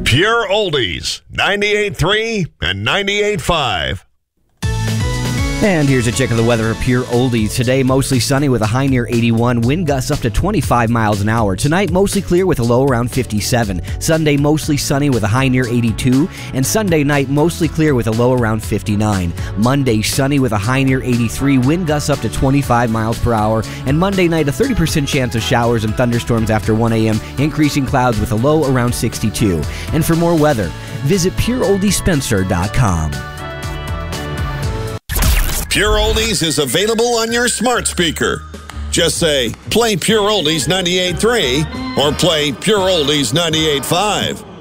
Pure Oldies, 98.3 and 98.5. And here's a check of the weather for Pure Oldies. Today, mostly sunny with a high near 81. Wind gusts up to 25 miles an hour. Tonight, mostly clear with a low around 57. Sunday, mostly sunny with a high near 82. And Sunday night, mostly clear with a low around 59. Monday, sunny with a high near 83. Wind gusts up to 25 miles per hour. And Monday night, a 30% chance of showers and thunderstorms after 1 a.m., increasing clouds with a low around 62. And for more weather, visit PureOldiesSpencer.com. Pure Oldies is available on your smart speaker. Just say, play Pure Oldies 98.3 or play Pure Oldies 98.5.